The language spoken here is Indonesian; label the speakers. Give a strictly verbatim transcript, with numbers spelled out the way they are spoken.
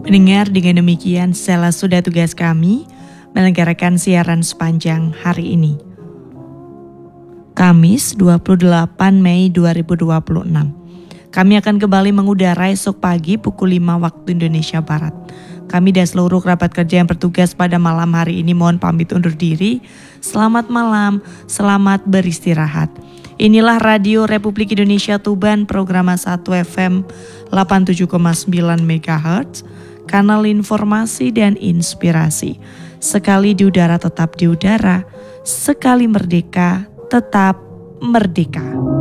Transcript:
Speaker 1: Pendengar, dengan demikian setelah sudah tugas kami menyelenggarakan siaran sepanjang hari ini. Kamis dua puluh delapan Mei dua ribu dua puluh enam. Kami akan kembali mengudara esok pagi pukul lima waktu Indonesia Barat. Kami dan seluruh kerabat kerja yang bertugas pada malam hari ini mohon pamit undur diri. Selamat malam, selamat beristirahat. Inilah Radio Republik Indonesia Tuban, program satu F M delapan puluh tujuh koma sembilan megahertz, kanal informasi dan inspirasi. Sekali di udara tetap di udara, sekali merdeka tetap merdeka.